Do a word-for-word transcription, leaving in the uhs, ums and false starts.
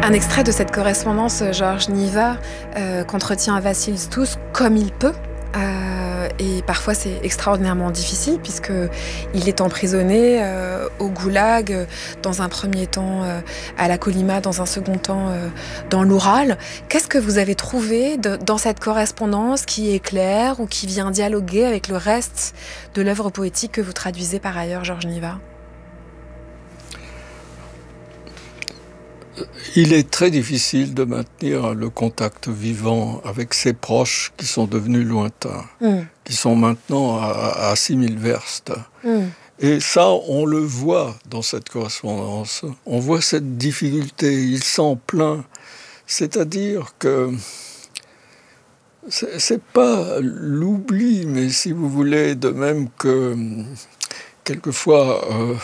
Un extrait de cette correspondance, Georges Niva euh, qu'entretient Vassil Stous comme il peut. Euh, et parfois c'est extraordinairement difficile puisqu'il est emprisonné euh, au goulag, euh, dans un premier temps euh, à la Kolyma, dans un second temps euh, dans l'Oural. Qu'est-ce que vous avez trouvé de, dans cette correspondance qui éclaire ou qui vient dialoguer avec le reste de l'œuvre poétique que vous traduisez par ailleurs, Georges Niva ? Il est très difficile de maintenir le contact vivant avec ses proches qui sont devenus lointains, mm. qui sont maintenant à, à six mille verstes. Mm. Et ça, on le voit dans cette correspondance. On voit cette difficulté, il s'en plaint. C'est-à-dire que c'est, c'est pas l'oubli, mais si vous voulez, de même que quelquefois... Euh,